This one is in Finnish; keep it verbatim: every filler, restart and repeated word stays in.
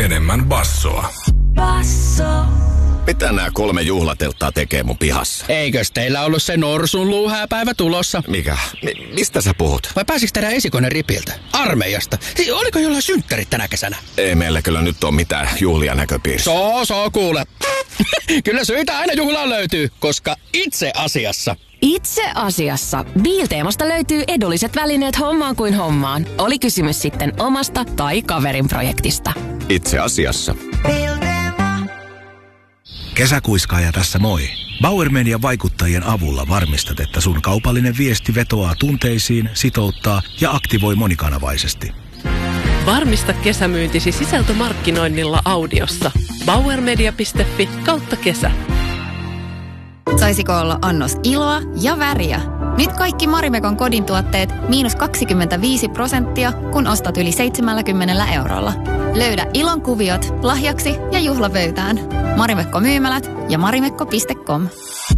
enemmän bassoa. Basso. Mitä nämä kolme juhlatelttaa tekee mun pihassa? Eikös teillä ollut se norsun luuhääpäivä tulossa? Mikä? Mi- mistä sä puhut? Vai pääsikö teidän esikoinen ripiltä? Armeijasta? Siis oliko jollain synttärit tänä kesänä? Ei meillä kyllä nyt ole mitään juhlia näköpiirissä. Soo, soo, kuule. Kyllä syitä aina juhlaan löytyy, koska itse asiassa... Itse asiassa Biilteemasta löytyy edulliset välineet hommaan kuin hommaan. Oli kysymys sitten omasta tai kaverin projektista. Itse asiassa. Kesäkuiskaaja tässä moi. Bauer Median vaikuttajien avulla varmistat, että sun kaupallinen viesti vetoaa tunteisiin, sitouttaa ja aktivoi monikanavaisesti. Varmista kesämyyntisi sisältömarkkinoinnilla audiossa. bauermedia piste fi kautta kesä. Saisiko olla annos iloa ja väriä? Nyt kaikki Marimekon kodin tuotteet miinus kaksikymmentäviisi prosenttia, kun ostat yli seitsemänkymmentä eurolla. Löydä ilon kuviot lahjaksi ja juhlavöytään. Marimekko myymälät ja marimekko piste com.